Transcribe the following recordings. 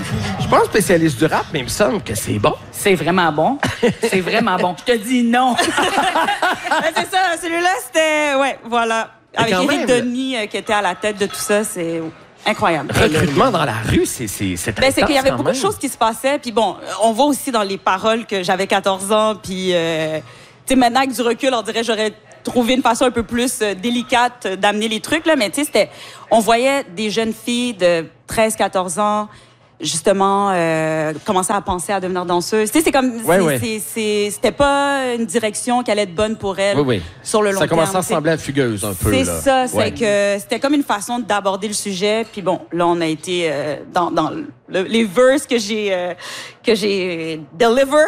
Je suis pas un spécialiste du rap, mais il me semble que c'est bon. C'est vraiment bon. C'est vraiment bon. Je te dis non. C'est ça, celui-là, c'était... Ouais, voilà. Avec quand Éric même, Denis qui était à la tête de tout ça, c'est incroyable. Recrutement dans la rue, c'est intense, C'est qu'il y avait quand beaucoup de même. choses qui se passaient. Puis bon, on voit aussi dans les paroles que j'avais 14 ans. Puis, tu sais, maintenant, avec du recul, on dirait j'aurais trouvé une façon un peu plus délicate d'amener les trucs, là. Mais tu sais, on voyait des jeunes filles de 13, 14 ans justement commencer à penser à devenir danseuse. Tu sais, c'est comme c'était pas une direction qui allait être bonne pour elle sur le long terme. Ça commençait à ressembler à Fugueuse un peu. C'est là. ça, c'est que c'était comme une façon d'aborder le sujet. Puis bon, là on a été dans les verses que j'ai deliver.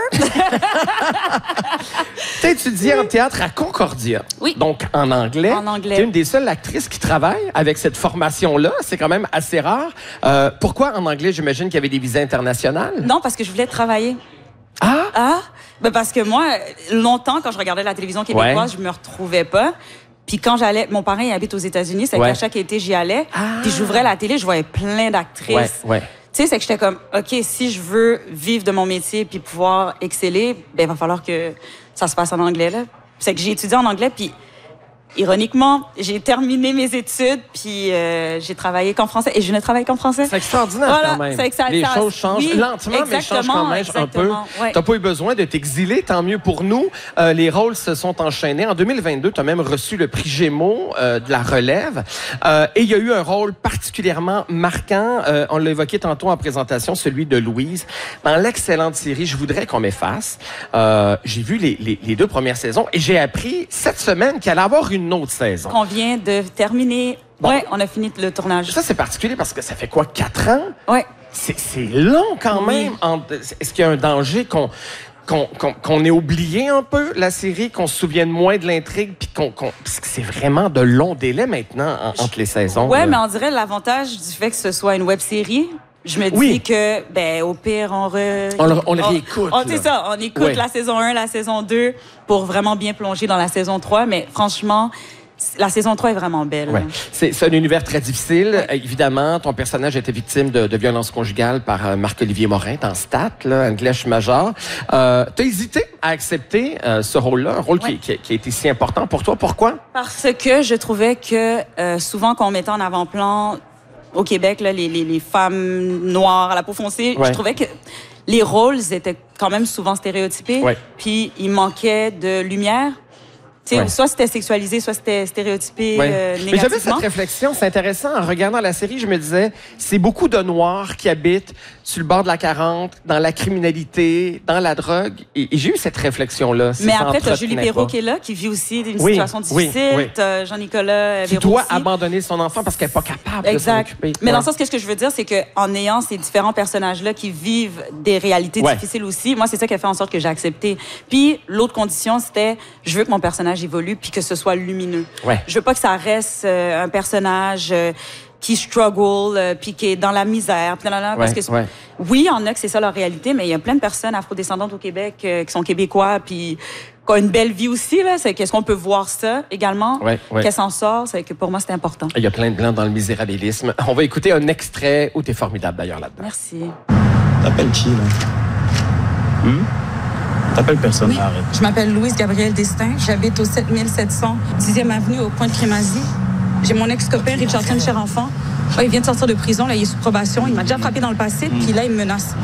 Tu as étudié en théâtre à Concordia. Oui. Donc en anglais. En anglais. Tu es une des seules actrices qui travaille avec cette formation-là. C'est quand même assez rare. Pourquoi en anglais? J'imagine qu'il y avait des visas internationales. Non, parce que je voulais travailler. Ah? Ah? Ben parce que moi, longtemps, quand je regardais la télévision québécoise, je me retrouvais pas. Puis quand j'allais... Mon parrain, il habite aux États-Unis. C'est qu'à chaque été, j'y allais. Puis j'ouvrais la télé, je voyais plein d'actrices. Tu sais, c'est que j'étais comme, OK, si je veux vivre de mon métier puis pouvoir exceller, ben il va falloir que ça se passe en anglais, là. C'est que j'ai étudié en anglais, puis ironiquement, j'ai terminé mes études, puis j'ai travaillé qu'en français. Et je ne travaille qu'en français. C'est extraordinaire quand même. Les choses changent lentement, mais changent quand même un peu. Ouais. Tu n'as pas eu besoin de t'exiler, tant mieux pour nous. Les rôles se sont enchaînés. En 2022, tu as même reçu le prix Gémeaux de la relève. Et il y a eu un rôle particulièrement marquant. On l'a évoqué tantôt en présentation, celui de Louise. Dans l'excellente série Je voudrais qu'on m'efface, j'ai vu les 2 premières saisons et j'ai appris cette semaine qu'il allait avoir une autre saison. Qu'on vient de terminer. Bon. Ouais, on a fini le tournage. Ça, c'est particulier parce que ça fait quoi, 4 ans? Ouais. C'est long quand même. Est-ce qu'il y a un danger qu'on ait oublié un peu la série, qu'on se souvienne moins de l'intrigue, puis parce que c'est vraiment de longs délais maintenant entre les saisons. Ouais, là. mais on dirait l'avantage du fait que ce soit une web-série. Je me dis que, ben, au pire, on le réécoute. C'est ça, on écoute la saison 1, la saison 2 pour vraiment bien plonger dans la saison 3. Mais franchement, la saison 3 est vraiment belle. Ouais. C'est un univers très difficile. Évidemment, ton personnage était victime de violences conjugales par Marc-Olivier Morin dans Stat, là, English Major. T'as hésité à accepter ce rôle-là, un rôle qui a été si important pour toi. Pourquoi? Parce que je trouvais que souvent, quand on mettait en avant-plan au Québec, là, les femmes noires à la peau foncée, je trouvais que les rôles étaient quand même souvent stéréotypés. Puis il manquait de lumière. Soit c'était sexualisé, soit c'était stéréotypé négativement. Mais j'avais cette réflexion, c'est intéressant. En regardant la série, je me disais, c'est beaucoup de Noirs qui habitent sur le bord de la 40, dans la criminalité, dans la drogue. Et j'ai eu cette réflexion-là. Mais après, t'as Julie Perrault qui est là, qui vit aussi une situation difficile. T'as Jean-Nicolas qui doit abandonner son enfant parce qu'elle n'est pas capable de s'en occuper. Mais dans le sens, ce que je veux dire, c'est qu'en ayant ces différents personnages-là qui vivent des réalités difficiles aussi, moi, c'est ça qui a fait en sorte que j'ai accepté. Puis l'autre condition, c'était, je veux que mon personnage évolue puis que ce soit lumineux. Je veux pas que ça reste un personnage qui struggle puis qui est dans la misère. Parce que oui, il y en a que c'est ça leur réalité, mais il y a plein de personnes afrodescendantes au Québec qui sont québécois puis qui ont une belle vie aussi. Là. C'est qu'est-ce qu'on peut voir ça également? Qu'elle s'en sort? C'est que pour moi, c'est important. Il y a plein de blancs dans le misérabilisme. On va écouter un extrait où tu es formidable d'ailleurs là-dedans. Merci. T'appelles qui, là? T'appelles personne, arrête. Je m'appelle Louise Gabrielle Destin. J'habite au 7700 10e avenue au coin de Crémazie. J'ai mon ex-copain Richardson Cher-Enfant. Il vient de sortir de prison, là, il est sous probation. Il m'a déjà frappé dans le passé, puis là, il me menace.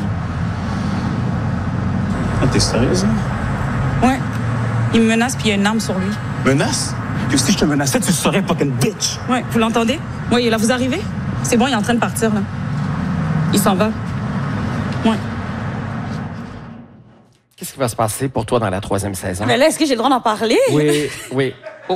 Ah, t'es sérieuse? Ouais. Il me menace, puis il y a une arme sur lui. Menace? Que si je te menaçais, tu serais fucking bitch! Ouais, vous l'entendez? Oui, là, vous arrivez? C'est bon, il est en train de partir, là. Il s'en va. Ouais. Qu'est-ce qui va se passer pour toi dans la 3e saison? Mais là, est-ce que j'ai le droit d'en parler? Oui. Oh.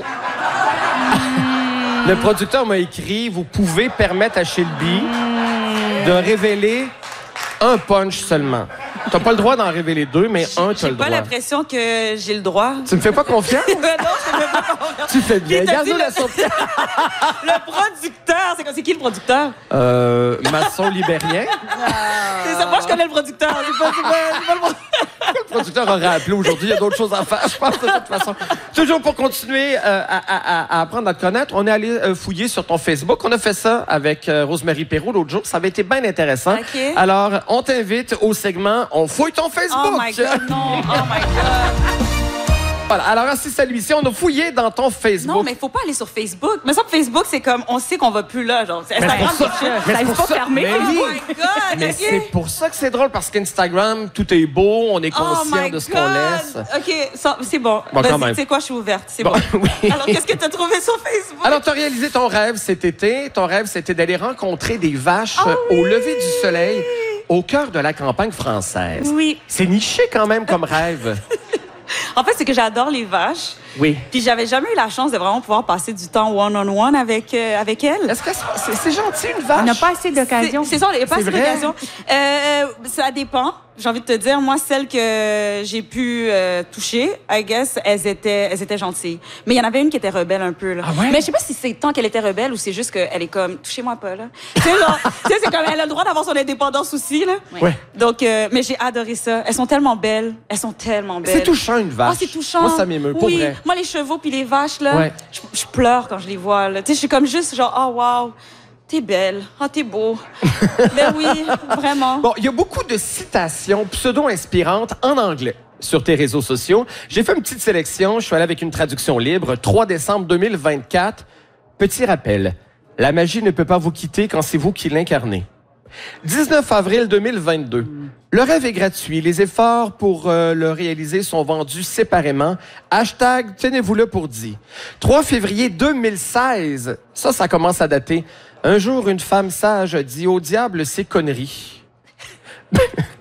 Le producteur m'a écrit, vous pouvez permettre à Shelby de révéler un punch seulement. T'as pas le droit d'en révéler 2, mais un, t'as le droit. J'ai pas l'impression que j'ai le droit. Tu me fais pas confiance? Non, je me fais pas confiance. Tu fais bien. Garde-nous la surprise. Le producteur, c'est qui le producteur? Maçon libérien. C'est ça, moi, je connais le producteur. C'est pas le producteur. producteur aurait appelé aujourd'hui. Il y a d'autres choses à faire, je pense, de toute façon. Toujours pour continuer à apprendre à te connaître, on est allé fouiller sur ton Facebook. On a fait ça avec Rosemary Perrault l'autre jour. Ça avait été bien intéressant. Okay. Alors, on t'invite au segment « On fouille ton Facebook ». Oh my God, non. Oh my God. Voilà. Alors, assiste à l'émission, on a fouillé dans ton Facebook. Non, mais il faut pas aller sur Facebook. Mais ça, Facebook, c'est comme, on sait qu'on va plus là. Genre, c'est Instagram, c'est pour ça. c'est Mais c'est pour ça. fermé. Mais Oh oui. my God, Mais OK. c'est pour ça que c'est drôle, parce qu'Instagram, tout est beau, on est Oh conscient my de ce God. qu'on laisse. OK, ça, c'est bon. Bon, quand Vas-y, même. tu sais quoi, je suis ouverte. C'est Bon, bon. oui. Alors, qu'est-ce que tu as trouvé sur Facebook? Alors, tu as réalisé ton rêve cet été. Ton rêve, c'était d'aller rencontrer des vaches au lever du soleil au cœur de la campagne française. Oui. C'est niché quand même comme rêve. En fait, c'est que j'adore les vaches. Oui. Puis j'avais jamais eu la chance de vraiment pouvoir passer du temps one-on-one avec elles. Est-ce que c'est gentil, une vache? On n'a pas assez d'occasions. C'est ça, il n'y a pas C'est assez vrai? d'occasion. Ça dépend. J'ai envie de te dire, moi, celles que j'ai pu toucher, I guess, elles étaient gentilles. Mais il y en avait une qui était rebelle un peu, là. Ah ouais? Mais je sais pas si c'est tant qu'elle était rebelle ou c'est juste qu'elle est comme, touchez-moi pas, là. Tu sais, genre, tu sais, c'est comme, elle a le droit d'avoir son indépendance aussi, là. Ouais. Donc, mais j'ai adoré ça. Elles sont tellement belles. Elles sont tellement belles. C'est touchant, une vache. Ah, c'est touchant. Moi, ça m'émeut, pour oui. vrai. Moi, les chevaux puis les vaches, là, Ouais. je pleure quand je les vois, là. Tu sais, je suis comme juste genre, oh, wow, t'es belle. Oh, t'es beau. Ben oui, vraiment. Bon, il y a beaucoup de citations pseudo-inspirantes en anglais sur tes réseaux sociaux. J'ai fait une petite sélection. Je suis allé avec une traduction libre. 3 décembre 2024. Petit rappel. La magie ne peut pas vous quitter quand c'est vous qui l'incarnez. 19 avril 2022. Le rêve est gratuit. Les efforts pour le réaliser sont vendus séparément. Hashtag, tenez-vous-le pour dit. 3 février 2016. Ça commence à dater. Un jour, une femme sage a dit « Au diable, ces conneries ». Je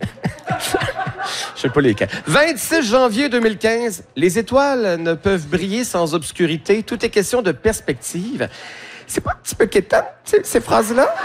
sais pas lesquels. 26 janvier 2015. Les étoiles ne peuvent briller sans obscurité. Tout est question de perspective. C'est pas un petit peu quétant, ces phrases-là?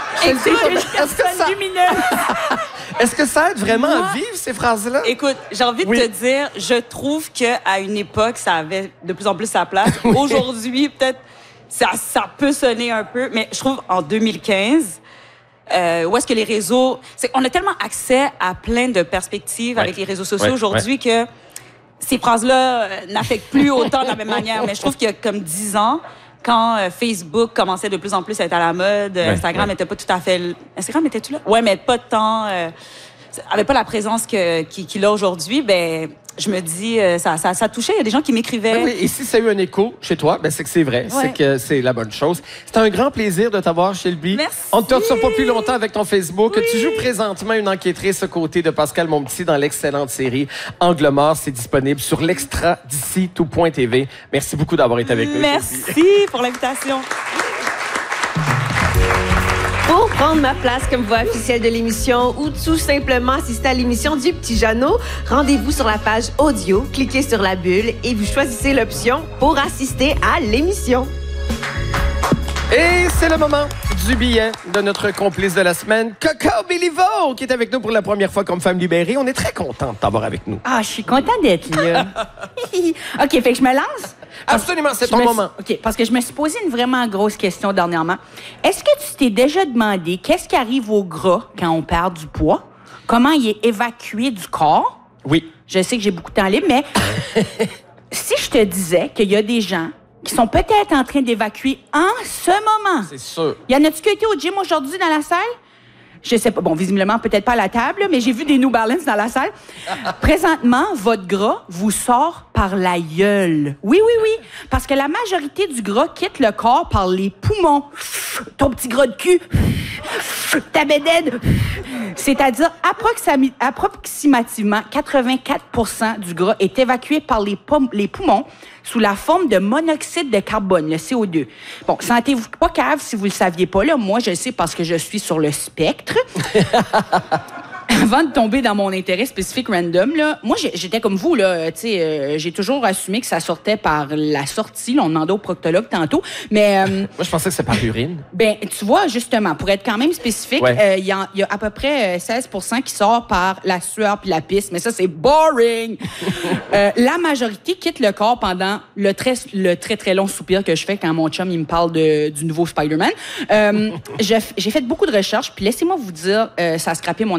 Est-ce que ça aide vraiment à vivre, ces phrases-là? Écoute, j'ai envie de te dire, je trouve qu'à une époque, ça avait de plus en plus sa place. Aujourd'hui, peut-être, ça peut sonner un peu, mais je trouve en 2015, où est-ce que les réseaux... On a tellement accès à plein de perspectives avec les réseaux sociaux aujourd'hui que ces phrases-là n'affectent plus autant de la même manière. Mais je trouve qu'il y a comme 10 ans, quand Facebook commençait de plus en plus à être à la mode, Instagram était pas tout à fait... Instagram était-tu là? Ouais, mais pas de temps... avait pas la présence qu'il a aujourd'hui, ben je me dis, ça touchait. Il y a des gens qui m'écrivaient. Ben oui, et si ça a eu un écho chez toi, ben c'est que c'est vrai. Ouais. C'est que c'est la bonne chose. C'est un grand plaisir de t'avoir, Shelby. Merci. On ne te retrouve pas plus longtemps avec ton Facebook. Tu joues présentement une enquêtrice aux côtés de Pascal Monpetit dans l'excellente série Angle mort. C'est disponible sur l'extra d'ici tout.tv. Merci beaucoup d'avoir été avec nous. Merci pour l'invitation. Pour prendre ma place comme voix officielle de l'émission ou tout simplement assister à l'émission du Petit Jeannot, rendez-vous sur la page audio, cliquez sur la bulle et vous choisissez l'option pour assister à l'émission. Et c'est le moment du billet de notre complice de la semaine, Coco Béliveau, qui est avec nous pour la première fois comme femme libérée. On est très content de t'avoir avec nous. Ah, je suis contente d'être là. OK, fait que je me lance? Absolument, c'est ton moment. OK, parce que je me suis posé une vraiment grosse question dernièrement. Est-ce que tu t'es déjà demandé qu'est-ce qui arrive au gras quand on perd du poids? Comment il est évacué du corps? Oui. Je sais que j'ai beaucoup de temps libre, mais si je te disais qu'il y a des gens qui sont peut-être en train d'évacuer en ce moment. C'est sûr. Y en a-tu qui été au gym aujourd'hui dans la salle? Je sais pas. Bon, visiblement, peut-être pas à la table, mais j'ai vu des New Balance dans la salle. Présentement, votre gras vous sort par la gueule. Oui, oui, oui. Parce que la majorité du gras quitte le corps par les poumons. Ton petit gras de cul. Ta bédaine. C'est-à-dire, approximativement 84% du gras est évacué par les poumons sous la forme de monoxyde de carbone, le CO2. Bon, sentez-vous pas cave si vous le saviez pas, là. Moi, je le sais parce que je suis sur le spectre. Avant de tomber dans mon intérêt spécifique random, là, moi, j'étais comme vous, là, tu sais, j'ai toujours assumé que ça sortait par la sortie. Là, on demandait au proctologue tantôt, mais... Moi, je pensais que c'est par l'urine. Ben, tu vois, justement, pour être quand même spécifique, il y a à peu près 16% qui sort par la sueur puis la pisse, mais ça, c'est boring! La majorité quitte le corps pendant le très, très long soupir que je fais quand mon chum, il me parle du nouveau Spider-Man. J'ai fait beaucoup de recherches, puis laissez-moi vous dire, ça a scrappé mon algorithme,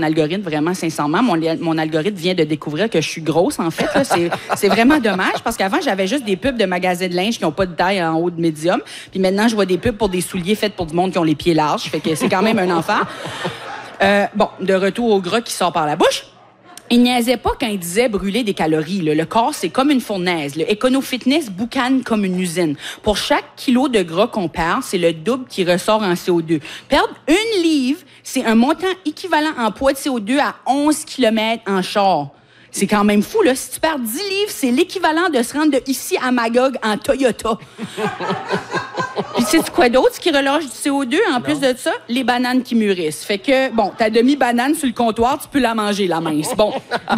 vraiment, sincèrement. Mon algorithme vient de découvrir que je suis grosse, en fait. Là. C'est vraiment dommage, parce qu'avant, j'avais juste des pubs de magasins de linge qui n'ont pas de taille en haut de médium. Puis maintenant, je vois des pubs pour des souliers faits pour du monde qui ont les pieds larges. Fait que c'est quand même un enfer. De retour au gras qui sort par la bouche. Il niaisait pas quand il disait brûler des calories. Là. Le corps, c'est comme une fournaise. Le Econo-Fitness boucane comme une usine. Pour chaque kilo de gras qu'on perd, c'est le double qui ressort en CO2. Perdre 1 livre, c'est un montant équivalent en poids de CO2 à 11 km en char. C'est quand même fou, là. Si tu perds 10 livres, c'est l'équivalent de se rendre de ici à Magog en Toyota. Puis sais-tu quoi d'autre, ce qui relâche du CO2, en plus de ça? Les bananes qui mûrissent. Fait que, ta demi-banane sur le comptoir, tu peux la manger, la mince. Bon,